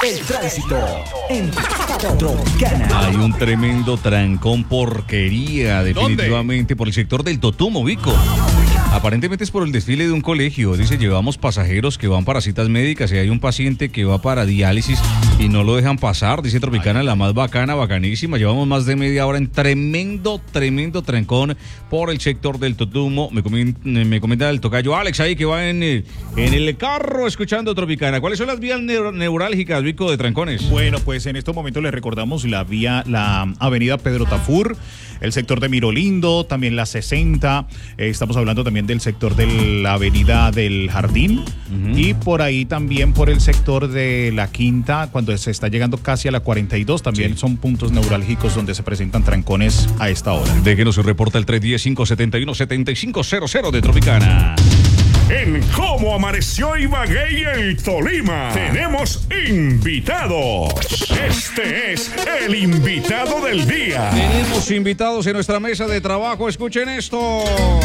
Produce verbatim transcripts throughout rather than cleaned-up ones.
El tránsito en Tropicana. Hay un tremendo trancón porquería, definitivamente, ¿dónde? Por el sector del Totumo, Vico. Aparentemente es por el desfile de un colegio. Dice, llevamos pasajeros que van para citas médicas y hay un paciente que va para diálisis y no lo dejan pasar. Dice Tropicana, la más bacana, bacanísima. Llevamos más de media hora en tremendo, tremendo trancón por el sector del Totumo. Me, comen, me comenta el tocayo Alex ahí que va en, en el carro escuchando Tropicana. ¿Cuáles son las vías neur- neurálgicas, Vico, de trancones? Bueno, pues en estos momentos les recordamos la vía, la avenida Pedro Tafur, el sector de Mirolindo, también la sesenta. Eh, estamos hablando también del sector de la avenida del Jardín, uh-huh. Y por ahí también por el sector de la Quinta, cuando se está llegando casi a la cuarenta y dos, también sí. Son puntos neurálgicos donde se presentan trancones a esta hora. Déjenos su reporte al tres uno cero, cinco siete uno, siete cinco cero cero de Tropicana. En Cómo Amaneció Ibagué y el Tolima tenemos invitados. Este es el invitado del día. Tenemos invitados en nuestra mesa de trabajo. Escuchen esto.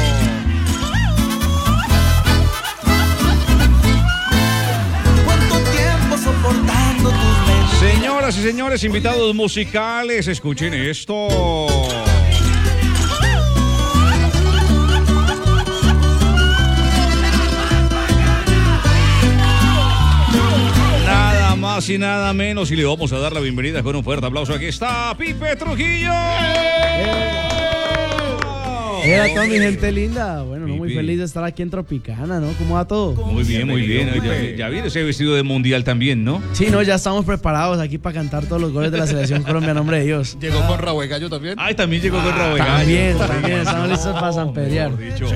¿Cuánto tiempo soportando tus besos? Señoras y señores, invitados musicales, escuchen esto. Más y nada menos, y le vamos a dar la bienvenida con un fuerte aplauso. Aquí está Pipe Trujillo. Hola a toda mi gente linda. Bueno, no, muy feliz de estar aquí en Tropicana, ¿no? ¿Cómo va todo? Muy bien, muy bien. Ya, ya viene ese vestido de mundial también, ¿no? Sí, no, ya estamos preparados aquí para cantar todos los goles de la selección Colombia, nombre de Dios. ¿Llegó con rabo de gallo también? Ay, también llegó con rabo de gallo. También, también, estamos listos para sanpedrear.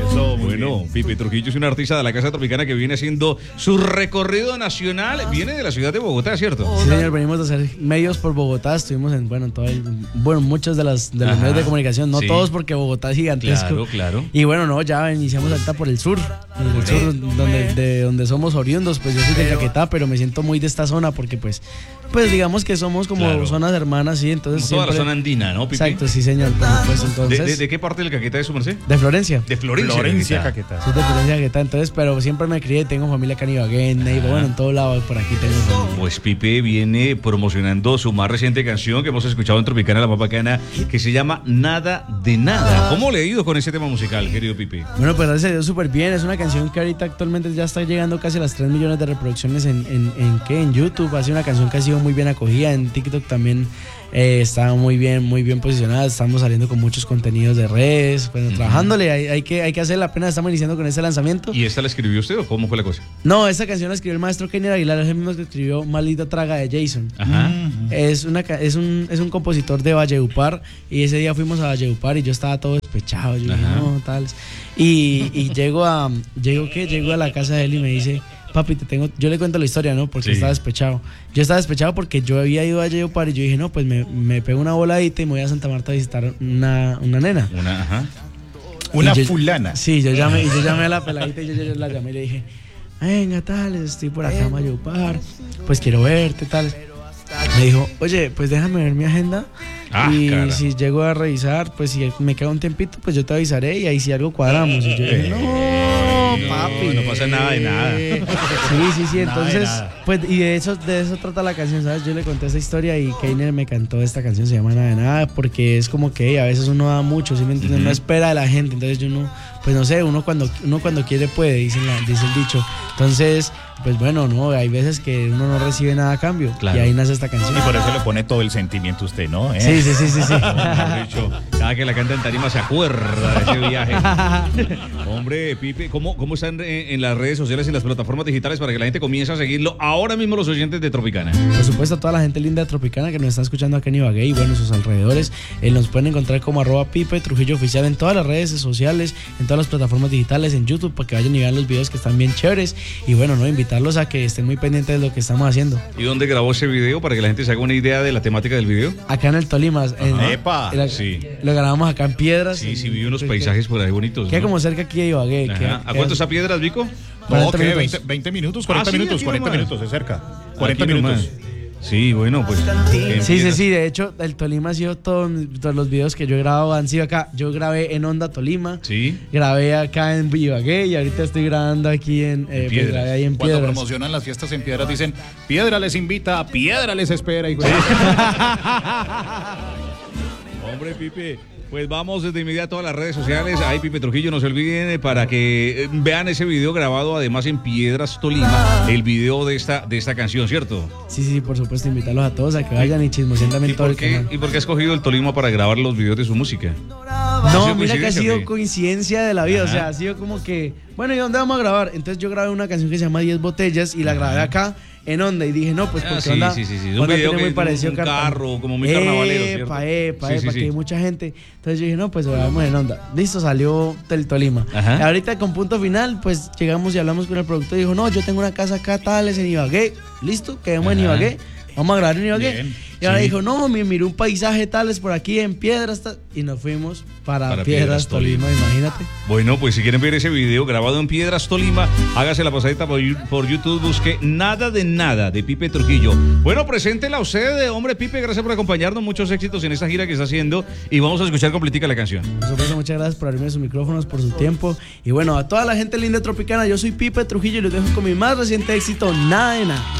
Bueno, Pipe Trujillo es un artista de la Casa Tropicana que viene haciendo su recorrido nacional. Viene de la ciudad de Bogotá, ¿cierto? Sí, señor, venimos de hacer medios por Bogotá. Estuvimos en, bueno, en todo el, bueno, muchos de, las, de los Ajá, medios de comunicación, no sí. todos porque Bogotá es gigantesco. Claro, claro. Y bueno, no, ya iniciamos ahorita por el sur, el sur donde, de donde somos oriundos. Pues yo soy de Caquetá, pero me siento muy de esta zona porque pues, pues digamos que somos como claro. zonas hermanas, sí, entonces como siempre... toda la zona andina, ¿no, Pipi? Exacto, sí, señor. Pues, entonces... ¿De, de, ¿De qué parte del Caquetá es su merced? De Florencia. De Florencia, Florencia Caquetá. Soy de Florencia Caquetá, entonces, pero siempre me crié, tengo familia acá en Ibagué, en Neiva, bueno, en todo lado, por aquí tengo familia. Pues Pipe viene promocionando su más reciente canción que hemos escuchado en Tropicana, la más bacana, que se llama Nada de Nada. ¿Cómo le ha ido con ese tema musical, querido Pipe? Bueno, pues gracias a Dios súper bien. Es una canción que ahorita actualmente ya está llegando casi a las tres millones de reproducciones en, en, en, ¿qué? En YouTube. Ha sido una canción que ha sido muy bien acogida. En TikTok también eh, está muy bien, muy bien posicionada. Estamos saliendo con muchos contenidos de redes. Bueno, uh-huh. trabajándole, hay, hay, que, hay que hacerla. Apenas estamos iniciando con este lanzamiento. ¿Y esta la escribió usted o cómo fue la cosa? No, esta canción la escribió el maestro Kenner Aguilar, es el mismo que escribió Maldita Traga de Jason. Ajá. Uh-huh. Es, una, es, un, es un compositor de Valledupar y ese día fuimos a Valledupar y yo estaba todo despechado. Yo dije, no, tal. Y, y llego a llego qué llego a la casa de él y me dice, papi, te tengo, yo le cuento la historia, ¿no? Porque sí. estaba despechado. Yo estaba despechado porque yo había ido a Valledupar y yo dije, no, pues me, me pego una voladita y me voy a Santa Marta a visitar una, una nena. Una, ajá. Una yo, fulana. Sí, yo llamé, y yo llamé a la peladita y yo, yo, yo la llamé y le dije, venga, tal, estoy por acá en Valledupar, pues quiero verte, tal. Me dijo, oye, pues déjame ver mi agenda. Ah, y cara. Si llego a revisar, pues si me queda un tiempito, pues yo te avisaré y ahí si algo cuadramos. Y yo dije, no, papi. No pasa nada de nada. Sí, sí, sí. Entonces, pues, y de eso, de eso trata la canción, ¿sabes? Yo le conté esa historia y Keiner me cantó esta canción, se llama Nada de Nada, porque es como que hey, a veces uno da mucho, ¿sí me entiendes? Uh-huh. No espera de la gente, entonces yo no, pues no sé, uno cuando, uno cuando quiere puede, dice, la, dice el dicho. Entonces, pues bueno, no, hay veces que uno no recibe nada a cambio. Claro. Y ahí nace esta canción. Y por eso le pone todo el sentimiento a usted, ¿no? ¿Eh? Sí, sí, sí, sí, sí. Dicho, cada que la canta en tarima se acuerda de ese viaje. Hombre, Pipe, ¿cómo, cómo están en, en las redes sociales, en las plataformas digitales para que la gente comience a seguirlo ahora mismo los oyentes de Tropicana? Por supuesto, a toda la gente linda de Tropicana que nos está escuchando acá en Ibagué y bueno, en sus alrededores, eh, nos pueden encontrar como arroba Pipe Trujillo Oficial en todas las redes sociales, en todas las plataformas digitales, en YouTube, para que vayan y vean los videos que están bien chéveres y bueno, no invitarlos a que estén muy pendientes de lo que estamos haciendo. ¿Y dónde grabó ese video para que la gente se haga una idea de la temática del video? Acá en el Tolima. En, ¡Epa! En la, sí. Lo grabamos acá en Piedras. Sí, sí, vi unos paisajes por ahí bonitos. Queda ¿no? como cerca aquí de Ibagué. Queda, ¿A cuánto está Piedras, Vico? No, ¿qué? veinte, veinte minutos, cuarenta ah, sí, minutos, cuarenta nomás. minutos, es cerca. cuarenta aquí minutos. Nomás. Sí, bueno, pues. Sí, sí, sí. De hecho, el Tolima ha sido todo, todos los videos que yo he grabado han sido acá. Yo grabé en Onda Tolima. Sí. Grabé acá en Ibagué y ahorita estoy grabando aquí en, eh, en pues, grabé ahí en Cuando Piedras. promocionan las fiestas en Piedras dicen, Piedra les invita, Piedra les espera. Y Hombre, Pipe, pues vamos desde inmediato a las redes sociales. Ahí, Pipe Trujillo, no se olviden eh, para que eh, vean ese video grabado además en Piedras, Tolima, el video de esta, de esta canción, ¿cierto? Sí, sí, por supuesto, invitarlos a todos a que vayan y chismoseen también ¿Y todo por, el qué, canal. ¿Y por qué has escogido el Tolima para grabar los videos de su música? No, sido mira que ha coincidencia o sido qué? coincidencia de la vida, Ajá. o sea, ha sido como que, bueno, ¿y dónde vamos a grabar? Entonces yo grabé una canción que se llama diez botellas y la grabé acá en Onda y dije, no, pues Ah, porque sí, Onda, sí, sí, sí. Es un Onda video tiene que muy es parecido un Cartagena. carro, como muy carnavalero, ¿cierto? Epa, epa, Sí, epa, sí, que sí. hay mucha gente. Entonces yo dije, no, pues grabamos en Onda. Listo, salió del Tolima. Ajá. Y ahorita con punto final, pues llegamos y hablamos con el productor y dijo, no, yo tengo una casa acá, tales, en Ibagué. Listo, quedemos en Ajá. Ibagué. Vamos a grabar en Ibagué. Bien, y ahora sí. dijo, no, me miré un paisaje tales por aquí en Piedras. tal", Y nos fuimos para, Para Piedras, Piedras, Tolima, Tolima. imagínate. Bueno, pues si quieren ver ese video grabado en Piedras, Tolima, hágase la pasadita por, por YouTube, busque Nada de Nada de Pipe Trujillo. Bueno, preséntela a usted, hombre Pipe, gracias por acompañarnos, muchos éxitos en esta gira que está haciendo y vamos a escuchar completica la canción. Por supuesto, muchas gracias por abrirme sus micrófonos, por su tiempo. Y bueno, a toda la gente linda tropicana, yo soy Pipe Trujillo y los dejo con mi más reciente éxito, Nada de Nada.